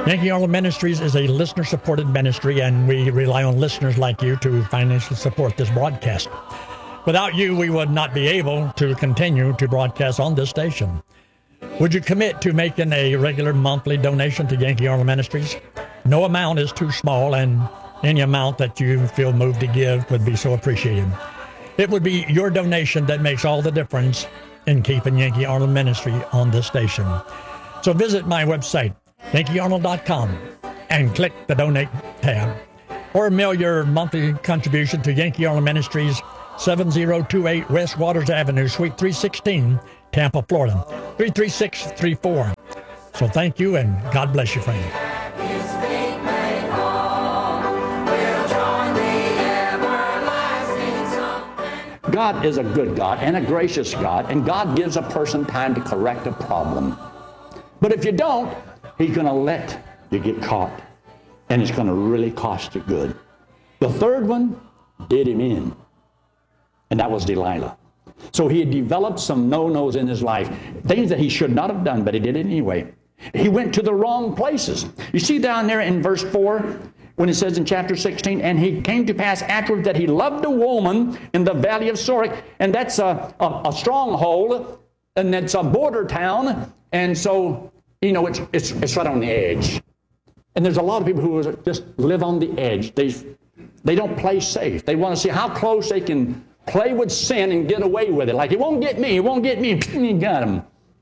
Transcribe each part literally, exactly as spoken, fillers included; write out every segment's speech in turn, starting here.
Yankee Arnold Ministries is a listener-supported ministry, and we rely on listeners like you to financially support this broadcast. Without you, we would not be able to continue to broadcast on this station. Would you commit to making a regular monthly donation to Yankee Arnold Ministries? No amount is too small, and any amount that you feel moved to give would be so appreciated. It would be your donation that makes all the difference in keeping Yankee Arnold Ministry on this station. So visit my website, Yankee Arnold dot com, and click the Donate tab, or mail your monthly contribution to Yankee Arnold Ministries, seven oh two eight West Waters Avenue, Suite three sixteen, Tampa, Florida, three three six three four. So thank you, and God bless you, friend. God is a good God and a gracious God, and God gives a person time to correct a problem. But if you don't, He's going to let you get caught, and it's going to really cost you good. The third one did him in, and that was Delilah. So he had developed some no-nos in his life, things that he should not have done, but he did it anyway. He went to the wrong places. You see down there in verse four, when it says in chapter sixteen, and he came to pass afterward that he loved a woman in the valley of Sorek, and that's a, a, a stronghold, and that's a border town, and so, you know, it's, it's, it's right on the edge. And there's a lot of people who just live on the edge. They, they don't play safe. They want to see how close they can play with sin and get away with it. Like, it won't get me, it won't get me, you got him.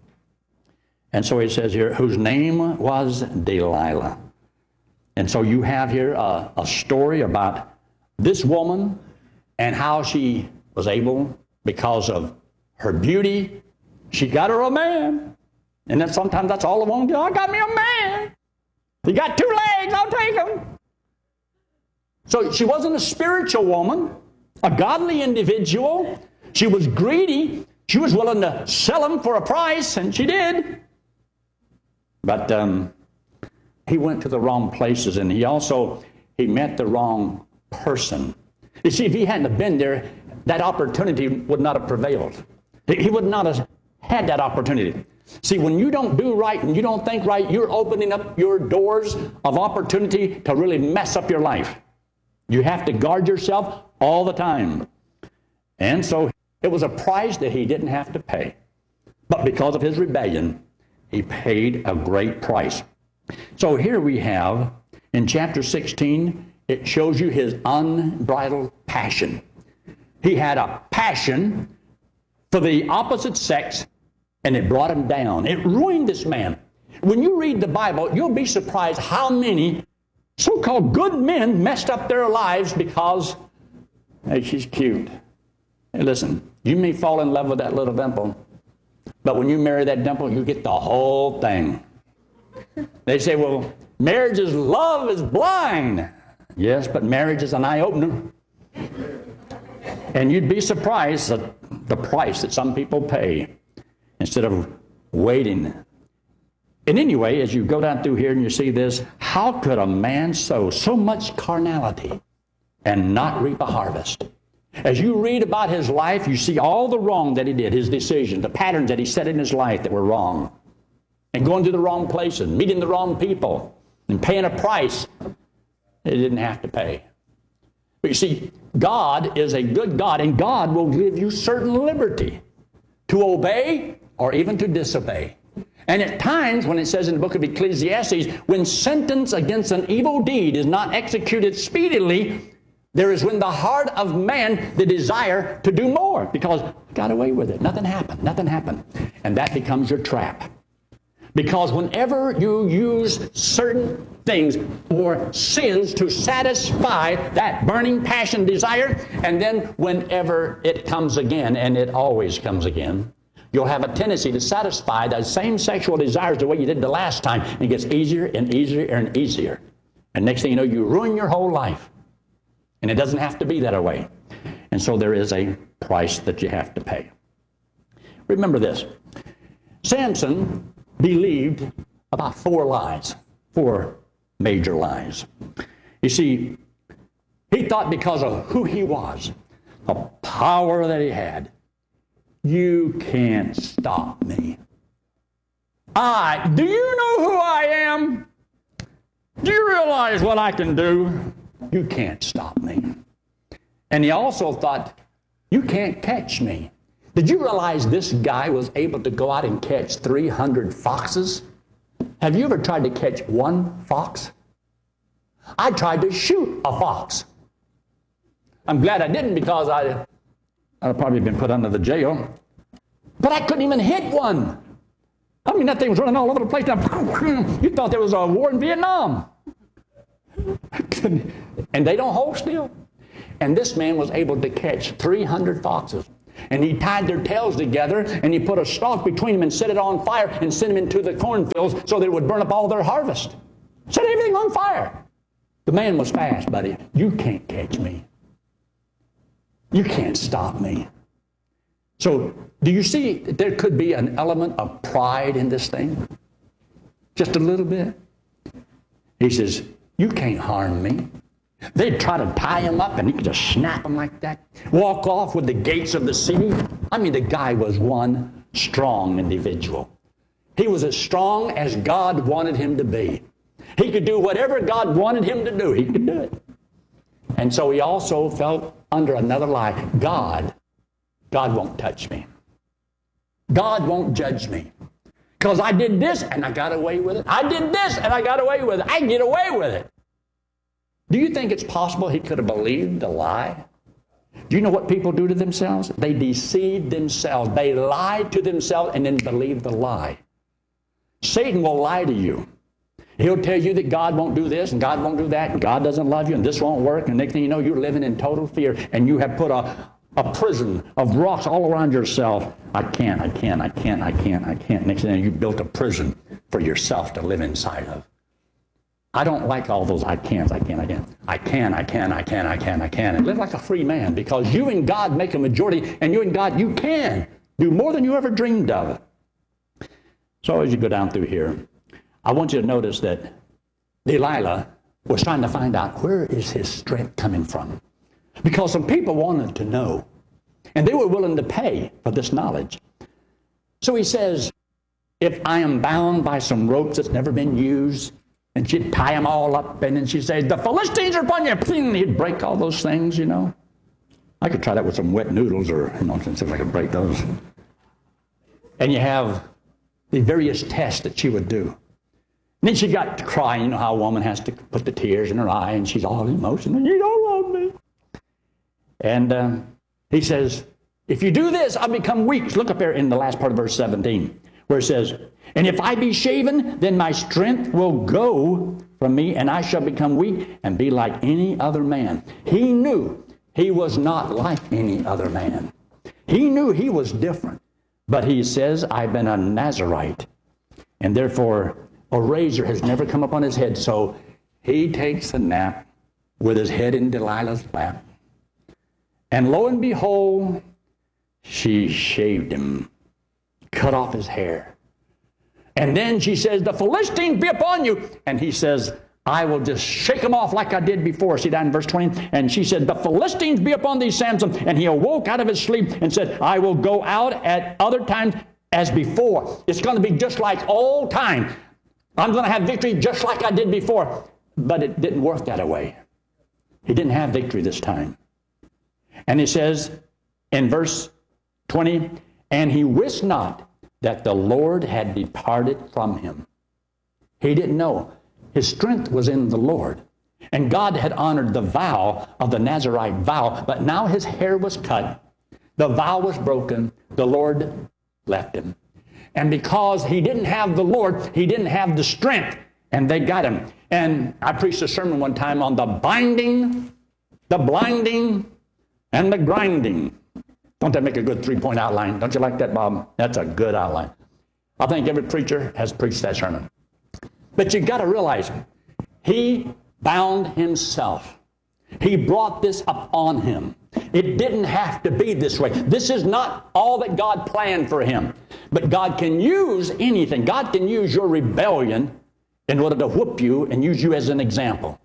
And so he says here, whose name was Delilah. And so you have here a, a story about this woman and how she was able, because of her beauty, she got her a man. And then sometimes that's all I want to do. I got me a man. He got two legs, I'll take him. So she wasn't a spiritual woman, a godly individual. She was greedy. She was willing to sell him for a price, and she did. But um, he went to the wrong places, and he also, he met the wrong person. You see, if he hadn't have been there, that opportunity would not have prevailed. He would not have had that opportunity. See, when you don't do right and you don't think right, you're opening up your doors of opportunity to really mess up your life. You have to guard yourself all the time. And so it was a price that he didn't have to pay. But because of his rebellion, he paid a great price. So here we have, in chapter sixteen, it shows you his unbridled passion. He had a passion for the opposite sex, and it brought him down. It ruined this man. When you read the Bible, you'll be surprised how many so-called good men messed up their lives because, hey, she's cute. Hey, listen, you may fall in love with that little dimple, but when you marry that dimple, you get the whole thing. They say, well, marriage is love is blind. Yes, but marriage is an eye-opener. And you'd be surprised at the price that some people pay instead of waiting. And anyway, as you go down through here and you see this, how could a man sow so much carnality and not reap a harvest? As you read about his life, you see all the wrong that he did, his decisions, the patterns that he set in his life that were wrong, and going to the wrong places, meeting the wrong people, and paying a price that he didn't have to pay. But you see, God is a good God, and God will give you certain liberty to obey or even to disobey. And at times, when it says in the book of Ecclesiastes, when sentence against an evil deed is not executed speedily, there is in the heart of man the desire to do more, because got away with it. Nothing happened. Nothing happened. And that becomes your trap. Because whenever you use certain things or sins to satisfy that burning passion desire, and then whenever it comes again, and it always comes again, you'll have a tendency to satisfy those same sexual desires the way you did the last time. And it gets easier and easier and easier. And next thing you know, you ruin your whole life. And it doesn't have to be that way. And so there is a price that you have to pay. Remember this. Samson believed about four lies, four major lies. You see, he thought because of who he was, the power that he had, you can't stop me. I, do you know who I am? realize what I can do? You can't stop me. And he also thought, you can't catch me. Did you realize this guy was able to go out and catch three hundred foxes? Have you ever tried to catch one fox? I tried to shoot a fox. I'm glad I didn't, because I, I'd probably been put under the jail. But I couldn't even hit one. I mean, that thing was running all over the place. You thought there was a war in Vietnam. And they don't hold still. And this man was able to catch three hundred foxes. And he tied their tails together, and he put a stalk between them and set it on fire and sent them into the cornfields so that it would burn up all their harvest. Set everything on fire. The man was fast, buddy. You can't catch me. You can't stop me. So, do you see that there could be an element of pride in this thing? Just a little bit. He says, you can't harm me. They'd try to tie him up, and he could just snap him like that. Walk off with the gates of the city. I mean, the guy was one strong individual. He was as strong as God wanted him to be. He could do whatever God wanted him to do. He could do it. And so he also felt under another lie. God, God won't touch me. God won't judge me. Because I did this and I got away with it. I did this and I got away with it. I can get away with it. Do you think it's possible he could have believed the lie? Do you know what people do to themselves? They deceive themselves. They lie to themselves and then believe the lie. Satan will lie to you. He'll tell you that God won't do this and God won't do that and God doesn't love you and this won't work, and next thing you know, you're living in total fear and you have put a, a prison of rocks all around yourself. I can't, I can't, I can't, I can't, I can't. Next thing you know, you built a prison for yourself to live inside of. I don't like all those I can't, I can't, I can't. I can, I can, I can, I can, I can. And live like a free man, because you and God make a majority, and you and God, you can do more than you ever dreamed of. So as you go down through here, I want you to notice that Delilah was trying to find out, where is his strength coming from? Because some people wanted to know, and they were willing to pay for this knowledge. So he says, if I am bound by some ropes that's never been used, and she'd tie them all up, and then she'd say, the Philistines are upon you. And he'd break all those things, you know. I could try that with some wet noodles, or, you know, see if I could break those. And you have the various tests that she would do. And then she got to crying. You know how a woman has to put the tears in her eye, and she's all emotional. You don't love me. And um, he says, if you do this, I'll become weak. Look up there in the last part of verse seventeen, where it says, and if I be shaven, then my strength will go from me, and I shall become weak and be like any other man. He knew he was not like any other man. He knew he was different. But he says, I've been a Nazarite, and therefore a razor has never come upon his head. So he takes a nap with his head in Delilah's lap. And lo and behold, she shaved him, cut off his hair. And then she says, the Philistines be upon you. And he says, I will just shake them off like I did before. See that in verse twenty? And she said, the Philistines be upon thee, Samson. And he awoke out of his sleep and said, I will go out at other times as before. It's going to be just like old time. I'm going to have victory just like I did before. But it didn't work that way. He didn't have victory this time. And he says in verse twenty, and he wist not that the Lord had departed from him. He didn't know. His strength was in the Lord. And God had honored the vow of the Nazarite vow, but now his hair was cut. The vow was broken. The Lord left him. And because he didn't have the Lord, he didn't have the strength, and they got him. And I preached a sermon one time on the binding, the blinding, and the grinding. Don't that make a good three-point outline? Don't you like that, Bob? That's a good outline. I think every preacher has preached that sermon. But you've got to realize, he bound himself. He brought this upon him. It didn't have to be this way. This is not all that God planned for him. But God can use anything. God can use your rebellion in order to whoop you and use you as an example.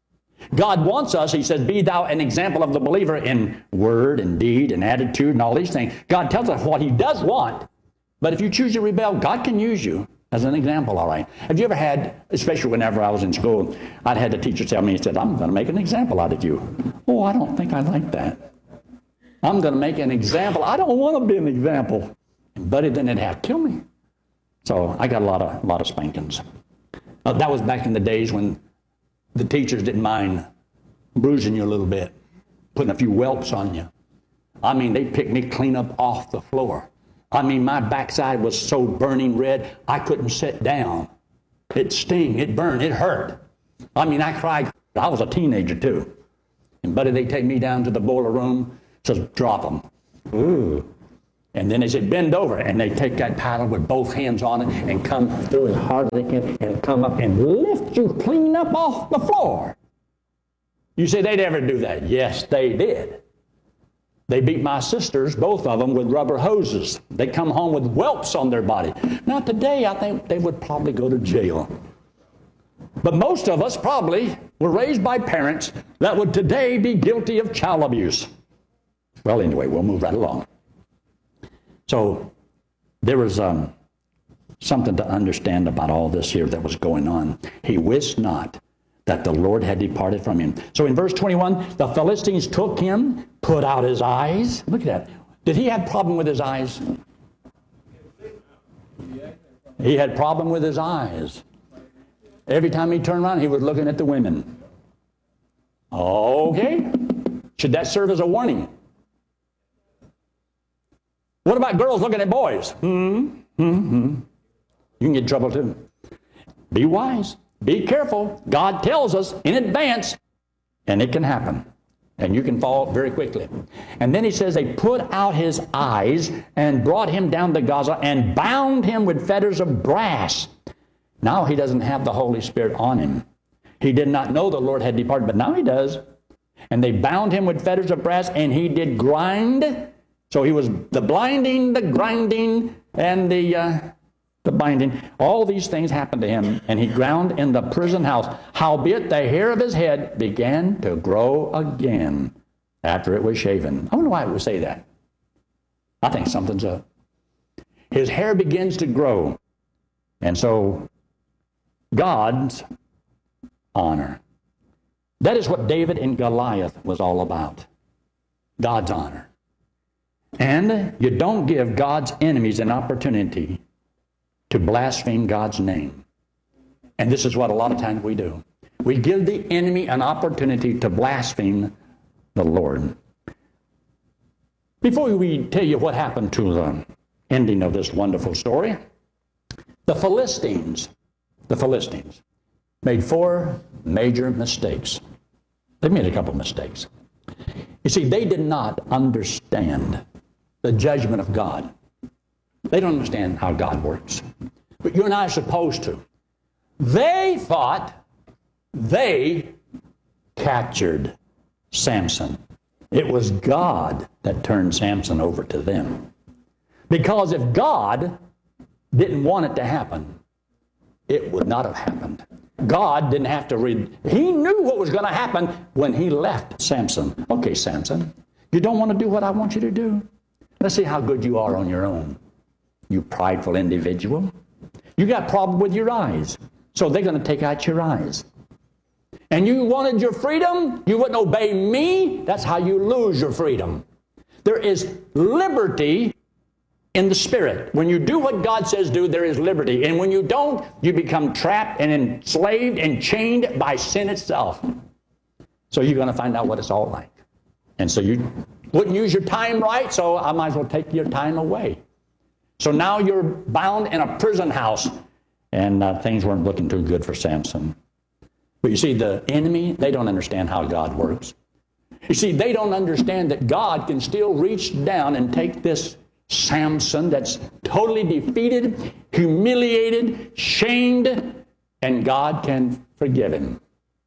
God wants us, he says, be thou an example of the believer in word and deed and attitude and all these things. God tells us what he does want. But if you choose to rebel, God can use you. As an example, all right. Have you ever had, especially whenever I was in school, I'd had the teacher tell me, he said, I'm going to make an example out of you. Oh, I don't think I like that. I'm going to make an example. I don't want to be an example. But then it'd have to kill me. So I got a lot of, a lot of spankings. Uh, that was back in the days when the teachers didn't mind bruising you a little bit, putting a few whelps on you. I mean, they picked me clean up off the floor. I mean, my backside was so burning red, I couldn't sit down. It sting, it burned, it hurt. I mean, I cried. I was a teenager, too. And, buddy, they take me down to the boiler room, says, drop them. Ooh. And then they said, bend over. And they take that paddle with both hands on it and come through as hard as they can and come up and lift you clean up off the floor. You say they'd ever do that? Yes, they did. They beat my sisters, both of them, with rubber hoses. They come home with whelps on their body. Now today, I think they would probably go to jail. But most of us probably were raised by parents that would today be guilty of child abuse. Well, anyway, we'll move right along. So there was um, something to understand about all this here that was going on. He wist not that the Lord had departed from him. So in verse twenty-one, the Philistines took him, put out his eyes. Look at that. Did he have problem with his eyes? He had problem with his eyes. Every time he turned around, he was looking at the women. Okay. Should that serve as a warning? What about girls looking at boys? Hmm. Mm-hmm. You can get in trouble too. Be wise. Be careful. God tells us in advance, and it can happen. And you can fall very quickly. And then he says they put out his eyes and brought him down to Gaza and bound him with fetters of brass. Now he doesn't have the Holy Spirit on him. He did not know the Lord had departed, but now he does. And they bound him with fetters of brass, and he did grind. So he was the blinding, the grinding, and the uh, the binding. All these things happened to him, and he ground in the prison house. Howbeit the hair of his head began to grow again after it was shaven. I wonder why it would say that. I think something's up. His hair begins to grow. And so God's honor. That is what David and Goliath was all about. God's honor. And you don't give God's enemies an opportunity to blaspheme God's name. And this is what a lot of times we do. We give the enemy an opportunity to blaspheme the Lord. Before we tell you what happened to the ending of this wonderful story, the Philistines, the Philistines made four major mistakes. They made a couple mistakes. You see, they did not understand the judgment of God. They don't understand how God works. But you and I are supposed to. They thought they captured Samson. It was God that turned Samson over to them. Because if God didn't want it to happen, it would not have happened. God didn't have to read. He knew what was going to happen when he left Samson. Okay, Samson, you don't want to do what I want you to do? Let's see how good you are on your own. You prideful individual. You got a problem with your eyes. So they're going to take out your eyes. And you wanted your freedom? You wouldn't obey me? That's how you lose your freedom. There is liberty in the Spirit. When you do what God says do, there is liberty. And when you don't, you become trapped and enslaved and chained by sin itself. So you're going to find out what it's all like. And so you wouldn't use your time right, so I might as well take your time away. So now you're bound in a prison house, and uh, things weren't looking too good for Samson. But you see, the enemy, they don't understand how God works. You see, they don't understand that God can still reach down and take this Samson that's totally defeated, humiliated, shamed, and God can forgive him.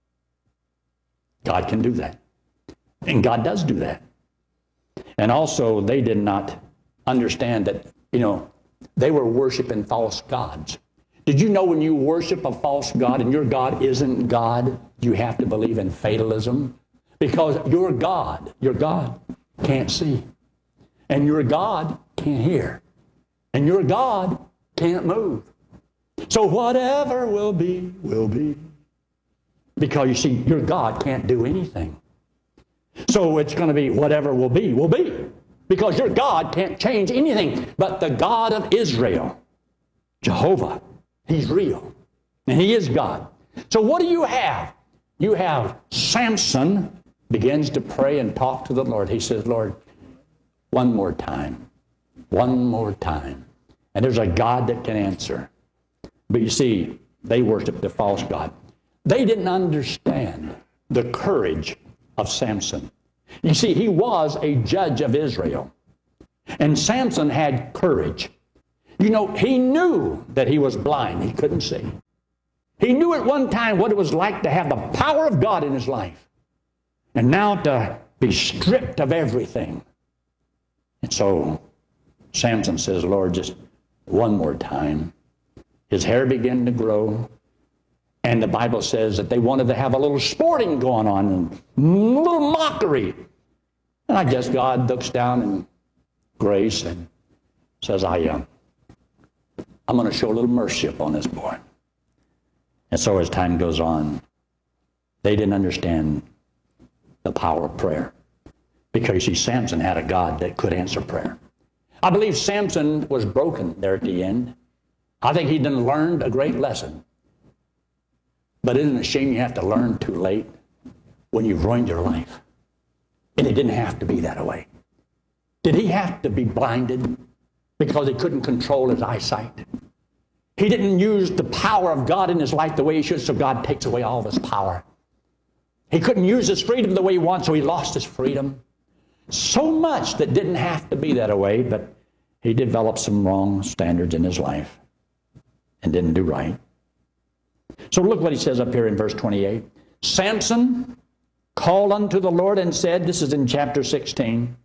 God can do that. And God does do that. And also, they did not understand that, you know, they were worshiping false gods. Did you know when you worship a false god and your God isn't God, you have to believe in fatalism? Because your God, your God can't see. And your God can't hear. And your God can't move. So whatever will be, will be. Because you see, your God can't do anything. So it's going to be whatever will be, will be. Because your God can't change anything. But the God of Israel, Jehovah, He's real. And He is God. So what do you have? You have Samson begins to pray and talk to the Lord. He says, Lord, one more time. One more time. And there's a God that can answer. But you see, they worshiped the false God. They didn't understand the courage of Samson. You see, he was a judge of Israel. And Samson had courage. You know, he knew that he was blind. He couldn't see. He knew at one time what it was like to have the power of God in his life. And now to be stripped of everything. And so Samson says, Lord, just one more time. His hair began to grow. And the Bible says that they wanted to have a little sporting going on, and a little mockery. And I guess God looks down in grace and says, I am. Uh, I'm going to show a little mercy upon this boy. And so as time goes on, they didn't understand the power of prayer. Because, you see, Samson had a God that could answer prayer. I believe Samson was broken there at the end. I think he done learned a great lesson. But isn't it a shame you have to learn too late when you've ruined your life? And it didn't have to be that way. Did he have to be blinded because he couldn't control his eyesight? He didn't use the power of God in his life the way he should, so God takes away all of his power. He couldn't use his freedom the way he wanted, so he lost his freedom. So much that didn't have to be that way, but he developed some wrong standards in his life and didn't do right. So look what he says up here in verse twenty-eight. Samson called unto the Lord and said, this is in chapter sixteen.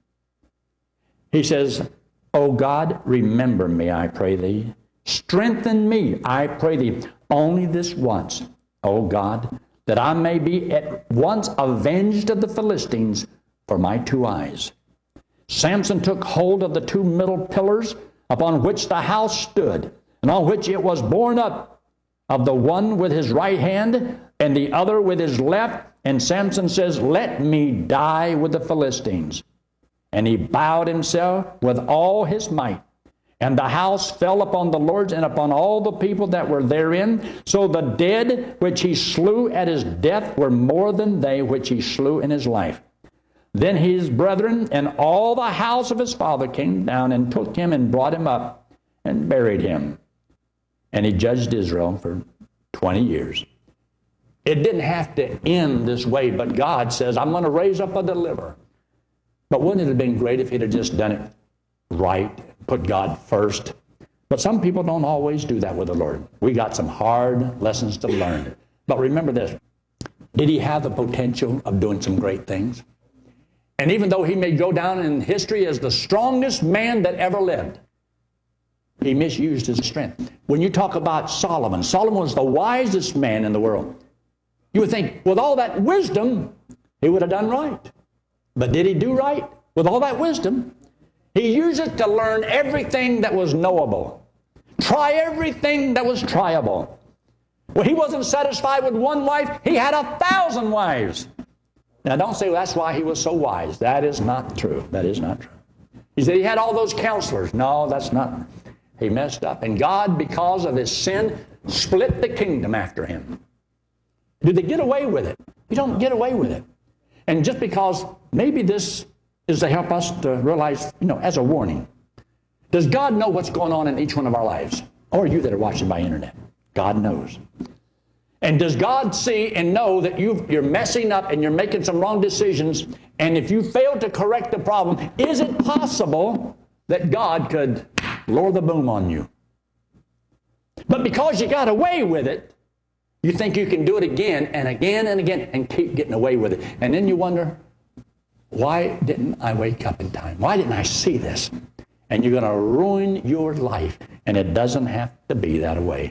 He says, O God, remember me, I pray thee. Strengthen me, I pray thee, only this once, O God, that I may be at once avenged of the Philistines for my two eyes. Samson took hold of the two middle pillars upon which the house stood, and on which it was borne up, of the one with his right hand and the other with his left. And Samson says, let me die with the Philistines. And he bowed himself with all his might. And the house fell upon the Lord and upon all the people that were therein. So the dead which he slew at his death were more than they which he slew in his life. Then his brethren and all the house of his father came down and took him and brought him up and buried him. And he judged Israel for twenty years. It didn't have to end this way, but God says, I'm going to raise up a deliverer. But wouldn't it have been great if he'd have just done it right, put God first? But some people don't always do that with the Lord. We got some hard lessons to learn. But remember this, did he have the potential of doing some great things? And even though he may go down in history as the strongest man that ever lived, he misused his strength. When you talk about Solomon, Solomon was the wisest man in the world. You would think, with all that wisdom, he would have done right. But did he do right? With all that wisdom, he used it to learn everything that was knowable. Try everything that was tryable. Well, he wasn't satisfied with one wife. He had a thousand wives. Now, don't say, well, that's why he was so wise. That is not true. That is not true. He said he had all those counselors. No, that's not. He messed up. And God, because of his sin, split the kingdom after him. Did they get away with it? You don't get away with it. And just because maybe this is to help us to realize, you know, as a warning. Does God know what's going on in each one of our lives? Or you that are watching by internet? God knows. And does God see and know that you've, you're messing up and you're making some wrong decisions? And if you fail to correct the problem, is it possible that God could lower the boom on you? But because you got away with it, you think you can do it again and again and again and keep getting away with it. And then you wonder, why didn't I wake up in time? Why didn't I see this? And you're going to ruin your life. And it doesn't have to be that way.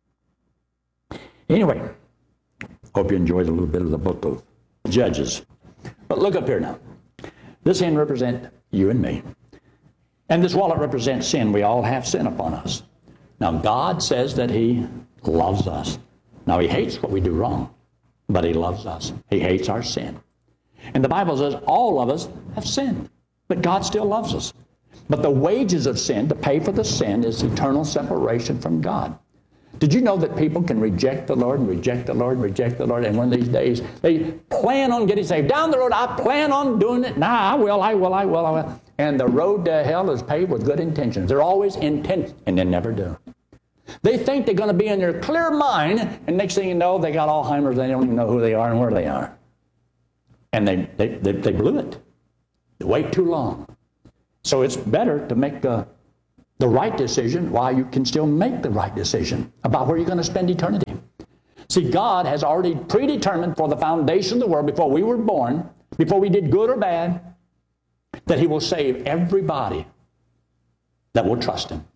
Anyway, hope you enjoyed a little bit of the book of Judges. But look up here now. This hand represents you and me. And this wallet represents sin. We all have sin upon us. Now, God says that he loves us. Now, he hates what we do wrong, but he loves us. He hates our sin. And the Bible says all of us have sinned, but God still loves us. But the wages of sin, to pay for the sin, is eternal separation from God. Did you know that people can reject the Lord and reject the Lord and reject the Lord, and one of these days they plan on getting saved? Down the road, I plan on doing it. Nah, I will, I will, I will, I will. And the road to hell is paved with good intentions. They're always intent, and they never do. They think they're going to be in their clear mind, and next thing you know, they got Alzheimer's. They don't even know who they are and where they are. And they, they, they, they blew it. They wait too long. So it's better to make the, the right decision while you can still make the right decision about where you're going to spend eternity. See, God has already predetermined for the foundation of the world, before we were born, before we did good or bad, that he will save everybody that will trust him.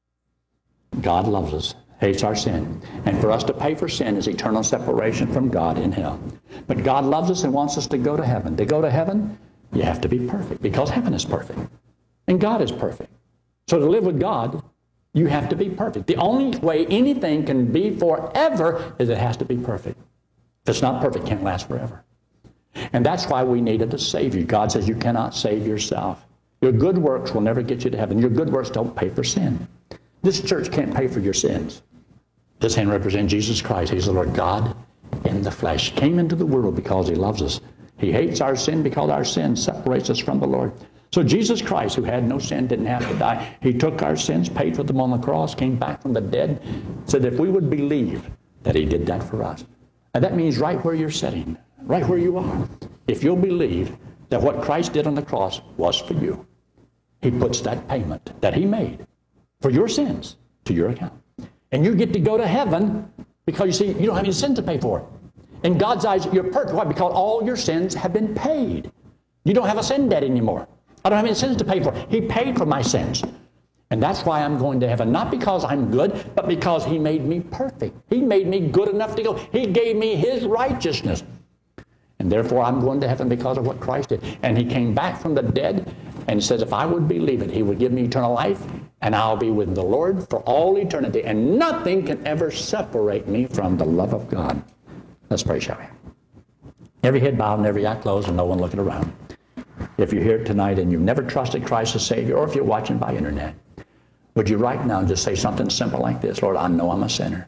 God loves us, hates our sin. And for us to pay for sin is eternal separation from God in hell. But God loves us and wants us to go to heaven. To go to heaven, you have to be perfect, because heaven is perfect. And God is perfect. So to live with God, you have to be perfect. The only way anything can be forever is it has to be perfect. If it's not perfect, it can't last forever. And that's why we needed a Savior. God says you cannot save yourself. Your good works will never get you to heaven. Your good works don't pay for sin. This church can't pay for your sins. This hand represents Jesus Christ. He's the Lord God in the flesh. Came into the world because he loves us. He hates our sin because our sin separates us from the Lord. So Jesus Christ, who had no sin, didn't have to die. He took our sins, paid for them on the cross, came back from the dead, said if we would believe that he did that for us. And that means right where you're sitting, right where you are. If you'll believe that what Christ did on the cross was for you, he puts that payment that he made for your sins to your account. And you get to go to heaven because, you see, you don't have any sin to pay for. In God's eyes, you're perfect. Why? Because all your sins have been paid. You don't have a sin debt anymore. I don't have any sins to pay for. He paid for my sins. And that's why I'm going to heaven. Not because I'm good, but because he made me perfect. He made me good enough to go. He gave me his righteousness. And therefore, I'm going to heaven because of what Christ did. And he came back from the dead and says, if I would believe it, he would give me eternal life, and I'll be with the Lord for all eternity. And nothing can ever separate me from the love of God. Let's pray, shall we? Every head bowed and every eye closed and no one looking around. If you're here tonight and you've never trusted Christ as Savior, or if you're watching by internet, would you right now just say something simple like this? Lord, I know I'm a sinner.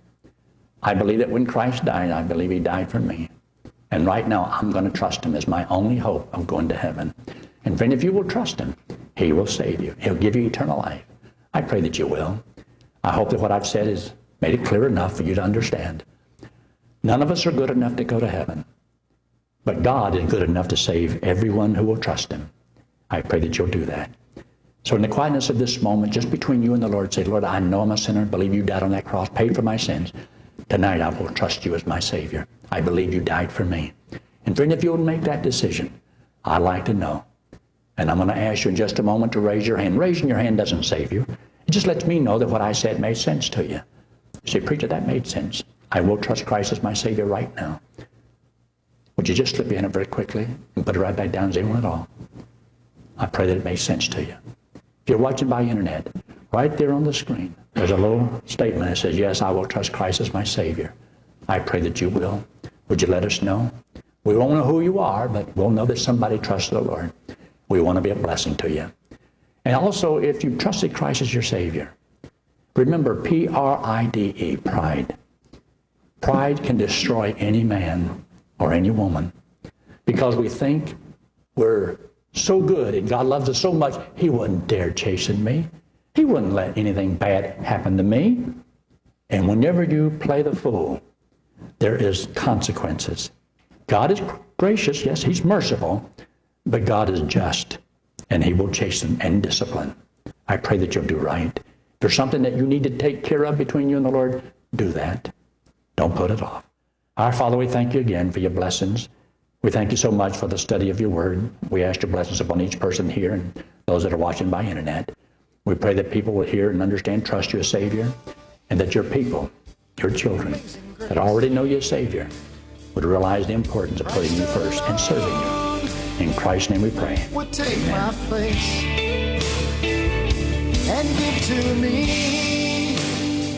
I believe that when Christ died, I believe he died for me. And right now, I'm going to trust him as my only hope of going to heaven. And friend, if you will trust him, he will save you. He'll give you eternal life. I pray that you will. I hope that what I've said has made it clear enough for you to understand. None of us are good enough to go to heaven. But God is good enough to save everyone who will trust him. I pray that you'll do that. So in the quietness of this moment, just between you and the Lord, say, Lord, I know I'm a sinner. Believe you died on that cross, paid for my sins. Tonight I will trust you as my Savior. I believe you died for me. And friend, if you'll make that decision, I'd like to know. And I'm going to ask you in just a moment to raise your hand. Raising your hand doesn't save you. It just lets me know that what I said made sense to you. You say, preacher, that made sense. I will trust Christ as my Savior right now. Would you just slip your hand up very quickly and put it right back down, zero at all? I pray that it made sense to you. If you're watching by internet, right there on the screen, there's a little statement that says, yes, I will trust Christ as my Savior. I pray that you will. Would you let us know? We won't know who you are, but we'll know that somebody trusts the Lord. We want to be a blessing to you. And also, if you trusted Christ as your Savior, remember P R I D E, pride. Pride can destroy any man or any woman because we think we're so good and God loves us so much, he wouldn't dare chasten me. He wouldn't let anything bad happen to me. And whenever you play the fool, there is consequences. God is gracious, yes, he's merciful, but God is just, and he will chasten and discipline. I pray that you'll do right. If there's something that you need to take care of between you and the Lord, do that. Don't put it off. Our Father, we thank you again for your blessings. We thank you so much for the study of your word. We ask your blessings upon each person here and those that are watching by internet. We pray that people will hear and understand, trust you as Savior, and that your people, your children, that already know you as Savior, would realize the importance of putting you first and serving you. In Christ's name we pray. Would take Amen. my place and give to me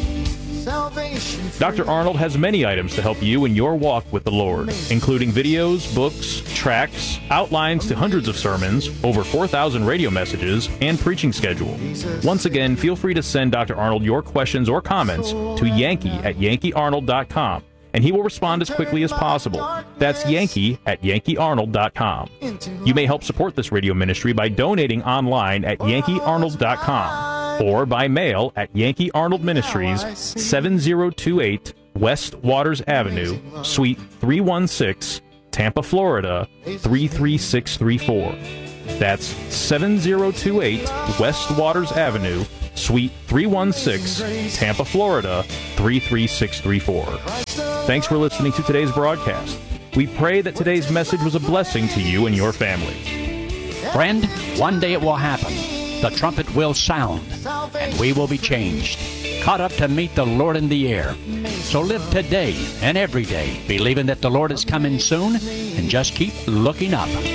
Doctor Arnold has many items to help you in your walk with the Lord, including videos, books, tracts, outlines to hundreds of sermons, over four thousand radio messages, and preaching schedule. Once again, feel free to send Doctor Arnold your questions or comments to Yankee at Yankee Arnold dot com, and he will respond as quickly as possible. That's Yankee at Yankee Arnold dot com. You may help support this radio ministry by donating online at Yankee Arnold dot com or by mail at Yankee Arnold Ministries, seven oh two eight West Waters Avenue, Suite three one six, Tampa, Florida, three three six three four. That's seven oh two eight West Waters Avenue, Suite three one six, Tampa, Florida, three three six three four. Thanks for listening to today's broadcast. We pray that today's message was a blessing to you and your family. Friend, one day it will happen. The trumpet will sound, and we will be changed, caught up to meet the Lord in the air. So live today and every day, believing that the Lord is coming soon, and just keep looking up.